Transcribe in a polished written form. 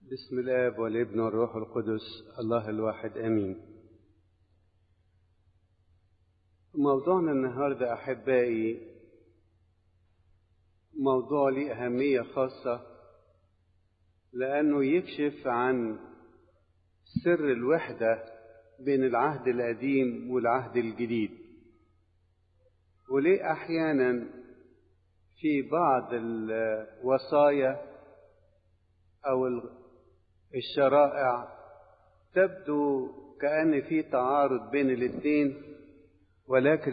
بسم الآب والابن والروح القدس الله الواحد آمين. موضوعنا النهاردة أحبائي موضوع ليه أهمية خاصة، لأنه يكشف عن سر الوحدة بين العهد القديم والعهد الجديد، وليه أحيانا في بعض الوصايا أو الشرائع تبدو كأن في تعارض بين الاثنين، ولكن